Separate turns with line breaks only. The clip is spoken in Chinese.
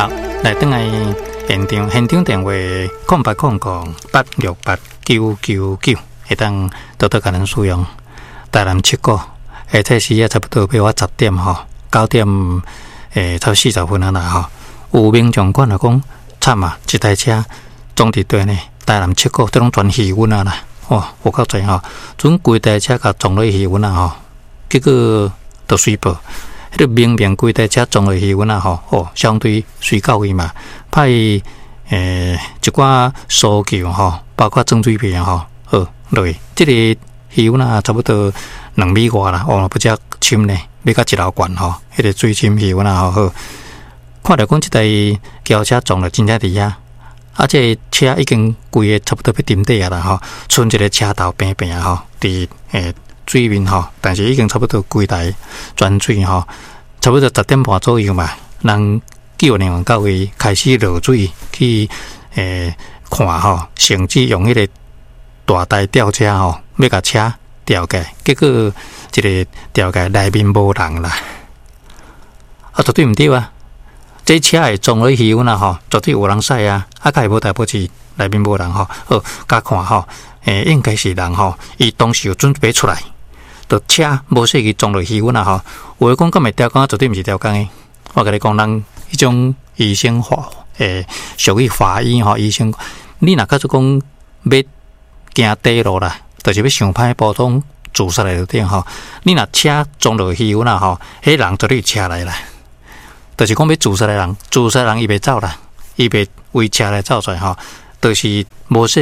好，来等来现场电话0800-868-999，会当多多甲咱使用。台南七股，这时啊差不多要我10点吼，9点差40分啊啦吼。有民众管来讲，惨啊！一台车撞伫地呢，台南七股这种全气温啊啦，哇，有够济吼！准规台车甲撞落气温啊吼，结果都水爆。迄个明明规台车撞落气温啊吼，相对水到位嘛，派一寡搜救吼，包括装水片吼，落去，这个气温啊差不多2米外啦，不只深呢，要到1楼悬吼，迄个水深气温啊好。看到讲，这台轿车撞了真正伫遐，这车已经规个差不多要沉底啊啦吼，剩一个车头平平吼，伫水面吼，但是已经差不多规台全水吼，差不多10点半左右嘛，人救援员到位开始落水去看吼，甚至用迄个大台吊车吼，要甲车吊起来，结果一个吊起来内面无人啦，绝对毋对啊！这车会撞落气温啊吼，绝对有人驶啊，甲会无代表是内面无人吼。甲看吼，应该是人吼，伊当时有准备出来，就车无说去撞落气温啊吼。有诶讲敢会吊竿，绝对毋是吊竿诶。我甲你讲，人迄种医生属于法医吼，医生，你若假如讲要行地路啦，就是要想歹普通自杀来就对吼。你若车撞落气温啊吼，迄人绝对车来啦。就是讲要自杀的人，伊袂走啦，伊袂为车来走出来吼，就是无说